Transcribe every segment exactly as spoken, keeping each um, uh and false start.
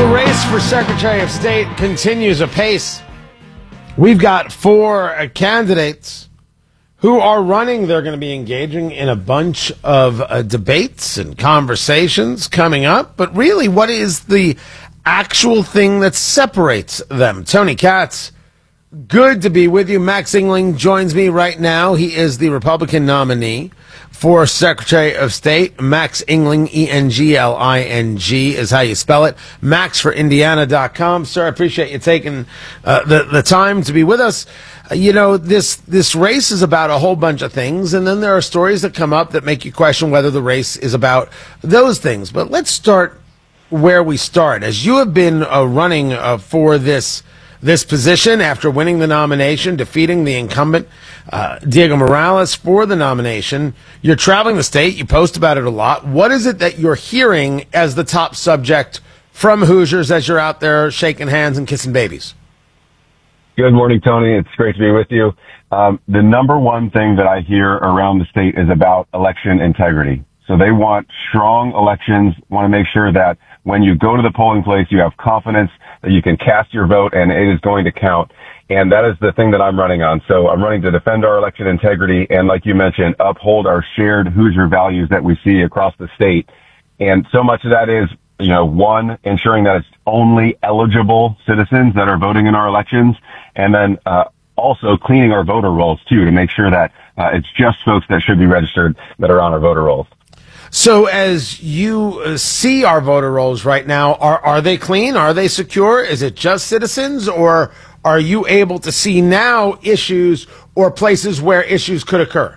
The race for Secretary of State continues apace. We've got four uh, candidates who are running. They're going to be engaging in a bunch of uh, debates and conversations coming up. But really, what is the actual thing that separates them? Tony Katz, good to be with you. Max Engling joins me right now. He is the Republican nominee for Secretary of State. Max Engling, E N G L I N G is how you spell it. Max for Indiana dot com. Sir, I appreciate you taking uh, the, the time to be with us. Uh, you know, this, this race is about a whole bunch of things, and then there are stories that come up that make you question whether the race is about those things. But let's start where we start. As you have been uh, running uh, for this this position after winning the nomination, defeating the incumbent, uh, Diego Morales, for the nomination. You're traveling the state. You post about it a lot. What is it that you're hearing as the top subject from Hoosiers as you're out there shaking hands and kissing babies? Good morning, Tony. It's great to be with you. Um, the number one thing that I hear around the state is about election integrity. So they want strong elections, want to make sure that when you go to the polling place, you have confidence that you can cast your vote and it is going to count. And that is the thing that I'm running on. So I'm running to defend our election integrity and, like you mentioned, uphold our shared Hoosier values that we see across the state. And so much of that is, you know, one, ensuring that it's only eligible citizens that are voting in our elections. And then, uh, also cleaning our voter rolls too, to make sure that, uh, it's just folks that should be registered that are on our voter rolls. So as you uh, see our voter rolls right now, are, are they clean? Are they secure? Is it just citizens, or are you able to see now issues or places where issues could occur?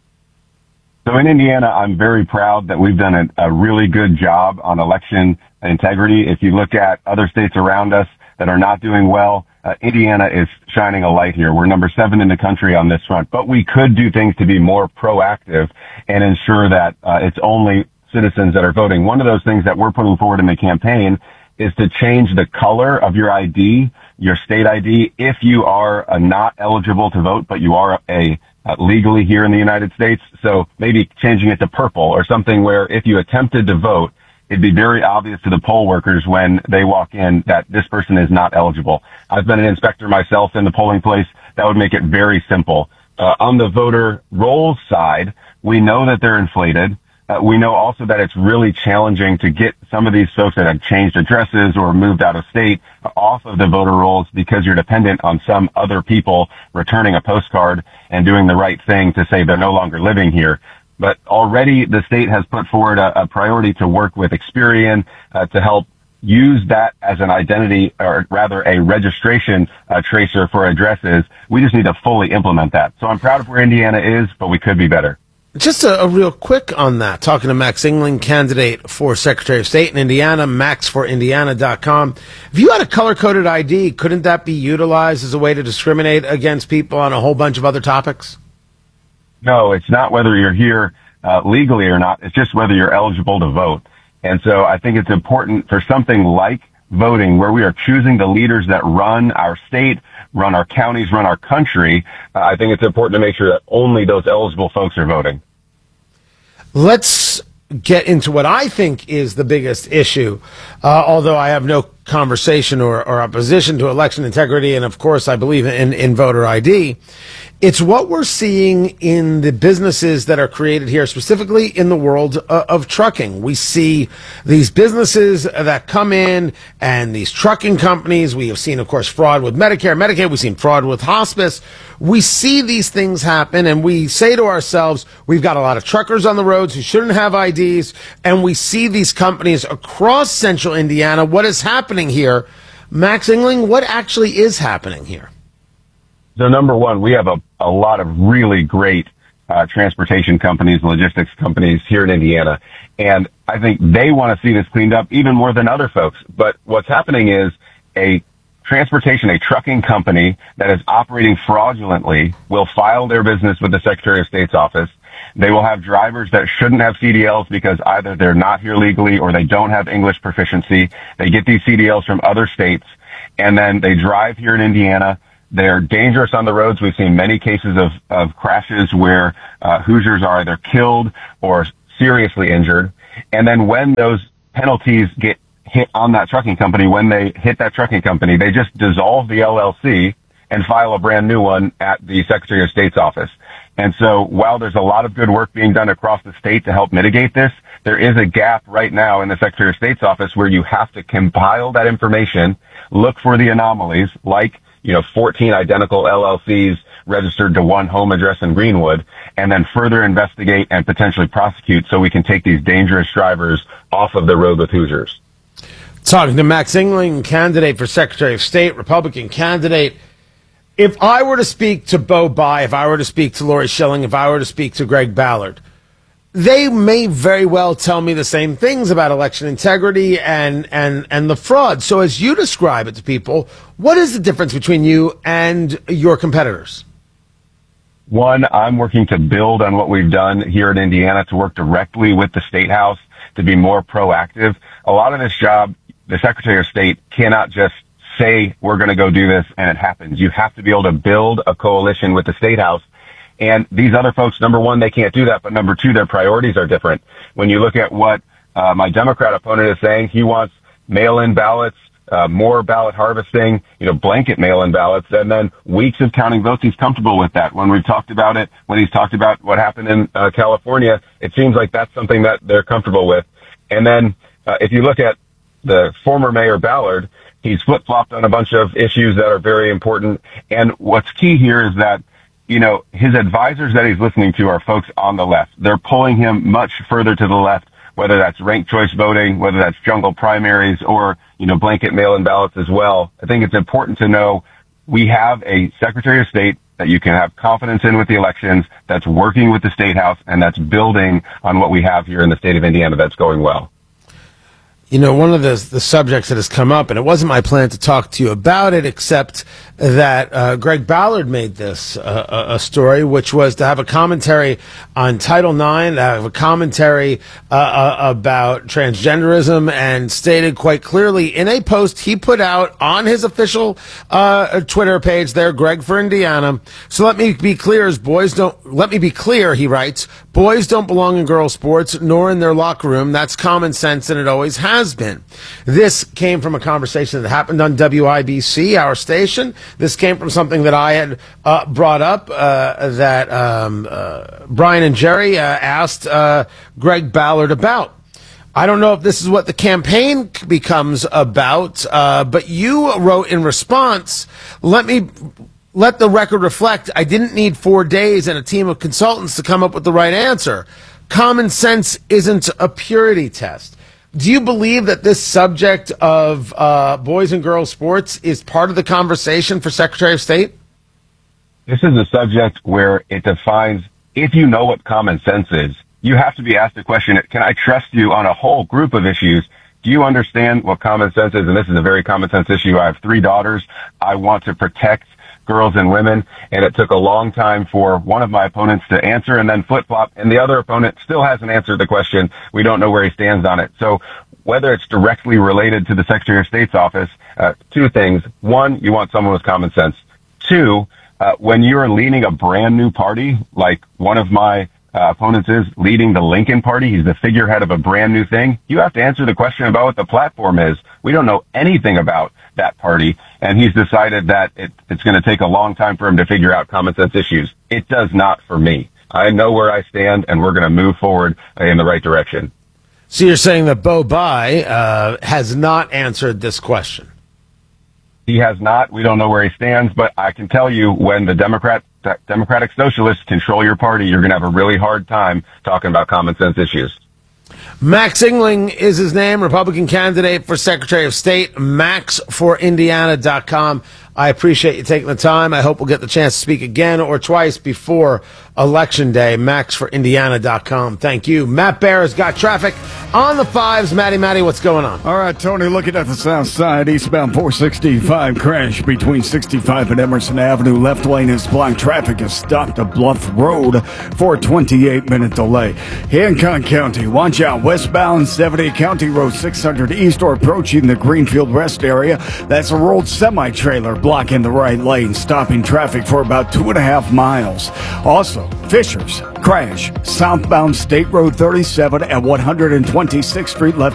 So in Indiana, I'm very proud that we've done a, a really good job on election integrity. If you look at other states around us that are not doing well, uh, Indiana is shining a light here. We're number seven in the country on this front, but we could do things to be more proactive and ensure that uh, it's only citizens that are voting. One of those things that we're putting forward in the campaign is to change the color of your I D, your state I D, if you are uh, not eligible to vote, but you are a uh, legally here in the United States. So maybe changing it to purple or something where if you attempted to vote, it'd be very obvious to the poll workers when they walk in that this person is not eligible. I've been an inspector myself in the polling place. That would make it very simple. Uh, on the voter rolls side, we know that they're inflated. Uh, we know also that it's really challenging to get some of these folks that have changed addresses or moved out of state off of the voter rolls because you're dependent on some other people returning a postcard and doing the right thing to say they're no longer living here. But already the state has put forward a, a priority to work with Experian uh, to help use that as an identity, or rather a registration uh, tracer for addresses. We just need to fully implement that. So I'm proud of where Indiana is, but we could be better. Just a, a real quick on that, talking to Max Engling, candidate for Secretary of State in Indiana, max for Indiana dot com. If you had a color-coded I D, couldn't that be utilized as a way to discriminate against people on a whole bunch of other topics? No, it's not whether you're here uh, legally or not. It's just whether you're eligible to vote. And so I think it's important for something like voting, where we are choosing the leaders that run our state, run our counties, run our country. Uh, I think it's important to make sure that only those eligible folks are voting. Let's get into what I think is the biggest issue, uh, although I have no conversation or, or opposition to election integrity, and of course I believe in, in voter I D. It's what we're seeing in the businesses that are created here, specifically in the world uh, of trucking. We see these businesses that come in and these trucking companies. We have seen, of course, fraud with Medicare, Medicaid. We've seen fraud with hospice. We see these things happen, and we say to ourselves, we've got a lot of truckers on the roads who shouldn't have I Ds, and we see these companies across central Indiana. What is happening here? Max Engling, what actually is happening here? So number one, we have a, a lot of really great uh, transportation companies, logistics companies here in Indiana. And I think they want to see this cleaned up even more than other folks. But what's happening is a transportation, a trucking company that is operating fraudulently will file their business with the Secretary of State's office. They will have drivers that shouldn't have C D Ls because either they're not here legally or they don't have English proficiency. They get these C D Ls from other states, and then they drive here in Indiana. They're dangerous on the roads. We've seen many cases of, of crashes where uh, Hoosiers are either killed or seriously injured. And then when those penalties get hit on that trucking company when they hit that trucking company. They just dissolve the L L C and file a brand new one at the Secretary of State's office. And so while there's a lot of good work being done across the state to help mitigate this, there is a gap right now in the Secretary of State's office where you have to compile that information, look for the anomalies, like, you know, fourteen identical L L Cs registered to one home address in Greenwood, and then further investigate and potentially prosecute so we can take these dangerous drivers off of the road with Hoosiers. Talking to Max Engling, candidate for Secretary of State, Republican candidate. If I were to speak to Bo Bai, if I were to speak to Lori Schilling, if I were to speak to Greg Ballard, they may very well tell me the same things about election integrity and, and, and the fraud. So as you describe it to people, what is the difference between you and your competitors? One, I'm working to build on what we've done here in Indiana to work directly with the State House to be more proactive. A lot of this job, the Secretary of State cannot just say we're going to go do this and it happens. You have to be able to build a coalition with the State House. And these other folks, number one, they can't do that. But number two, their priorities are different. When you look at what uh, my Democrat opponent is saying, he wants mail-in ballots, uh, more ballot harvesting, you know, blanket mail-in ballots, and then weeks of counting votes. He's comfortable with that. When we've talked about it, when he's talked about what happened in uh, California, it seems like that's something that they're comfortable with. And then uh, if you look at the former Mayor Ballard, he's flip-flopped on a bunch of issues that are very important. And what's key here is that, you know, his advisors that he's listening to are folks on the left. They're pulling him much further to the left, whether that's ranked choice voting, whether that's jungle primaries, or, you know, blanket mail-in ballots as well. I think it's important to know we have a Secretary of State that you can have confidence in with the elections, that's working with the State House, and that's building on what we have here in the state of Indiana that's going well. You know, one of the the subjects that has come up, and it wasn't my plan to talk to you about it, except that uh, Greg Ballard made this uh, a, a story, which was to have a commentary on Title nine, to have a commentary uh, uh, about transgenderism, and stated quite clearly in a post he put out on his official uh, Twitter page there, Greg for Indiana. So let me be clear, as boys don't, let me be clear, he writes, boys don't belong in girls' sports, nor in their locker room. That's common sense, and it always has been. This came from a conversation that happened on W I B C, our station. This came from something that I had uh, brought up uh, that um, uh, Brian and Jerry uh, asked uh, Greg Ballard about. I don't know if this is what the campaign becomes about, uh, but you wrote in response, let me let the record reflect, I didn't need four days and a team of consultants to come up with the right answer. Common sense isn't a purity test. Do you believe that this subject of uh, boys and girls sports is part of the conversation for Secretary of State? This is a subject where it defines, if you know what common sense is, you have to be asked the question, can I trust you on a whole group of issues? Do you understand what common sense is? And this is a very common sense issue. I have three daughters. I want to protect girls and women, and it took a long time for one of my opponents to answer and then flip-flop, and the other opponent still hasn't answered the question. We don't know where he stands on it. So whether it's directly related to the Secretary of State's office, uh, two things. One, you want someone with common sense. Two, uh, when you're leading a brand new party, like one of my uh, opponents is leading the Lincoln Party, he's the figurehead of a brand new thing, you have to answer the question about what the platform is. We don't know anything about that party, and he's decided that it, it's going to take a long time for him to figure out common sense issues. It does not for me. I know where I stand, and we're going to move forward in the right direction. So you're saying that Bo Bai uh, has not answered this question? He has not. We don't know where he stands, but I can tell you when the Democrat, Democratic Socialists control your party, you're going to have a really hard time talking about common sense issues. Max Engling is his name, Republican candidate for Secretary of State, max for indiana dot com. I appreciate you taking the time. I hope we'll get the chance to speak again or twice before Election Day. max for indiana dot com. Thank you. Matt Bear has got traffic on the fives. Matty, Matty, what's going on? All right, Tony, looking at the south side, eastbound four sixty-five crash between sixty-five and Emerson Avenue. Left lane is blocked. Traffic is stopped at Bluff Road for a twenty-eight minute delay. Hancock County, watch out. Westbound seventy County Road six hundred east or approaching the Greenfield Rest area. That's a rolled semi-trailer blocking the right lane, stopping traffic for about two and a half miles. Also, Fishers crash southbound State Road thirty-seven at one hundred twenty-sixth Street left.